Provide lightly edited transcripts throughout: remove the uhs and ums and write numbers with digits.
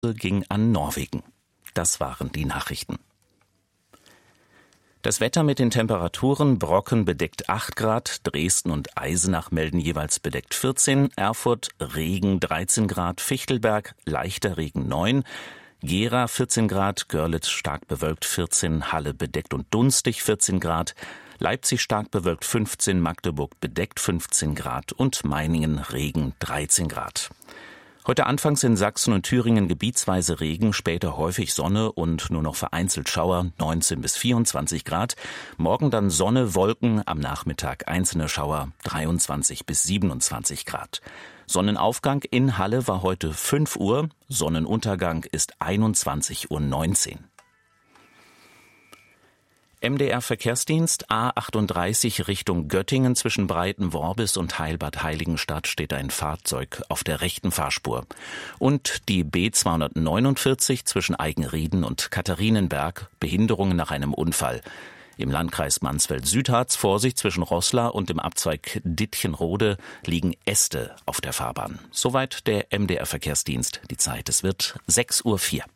ging an Norwegen. Das waren die Nachrichten. Das Wetter mit den Temperaturen: Brocken bedeckt 8 Grad, Dresden und Eisenach melden jeweils bedeckt 14, Erfurt Regen 13 Grad, Fichtelberg leichter Regen 9, Gera 14 Grad, Görlitz stark bewölkt 14, Halle bedeckt und dunstig 14 Grad, Leipzig stark bewölkt 15, Magdeburg bedeckt 15 Grad und Meiningen Regen 13 Grad. Heute anfangs in Sachsen und Thüringen gebietsweise Regen, später häufig Sonne und nur noch vereinzelt Schauer, 19 bis 24 Grad. Morgen dann Sonne, Wolken, am Nachmittag einzelne Schauer, 23 bis 27 Grad. Sonnenaufgang in Halle war heute 5 Uhr, Sonnenuntergang ist 21:19 Uhr. MDR-Verkehrsdienst A38 Richtung Göttingen zwischen Breitenworbis und Heilbad Heiligenstadt steht ein Fahrzeug auf der rechten Fahrspur. Und die B249 zwischen Eigenrieden und Katharinenberg, Behinderungen nach einem Unfall. Im Landkreis Mansfeld-Südharz Vorsicht zwischen Roßla und dem Abzweig Dittchenrode liegen Äste auf der Fahrbahn. Soweit der MDR-Verkehrsdienst. Die Zeit, es wird 6:04 Uhr.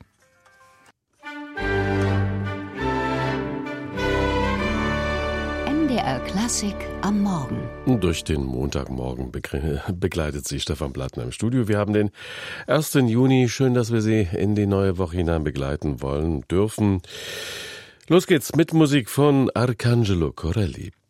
MDR Klassik am Morgen. Durch den Montagmorgen begleitet Sie Stefan Plattner im Studio. Wir haben den 1. Juni. Schön, dass wir Sie in die neue Woche hinein begleiten wollen dürfen. Los geht's mit Musik von Arcangelo Corelli.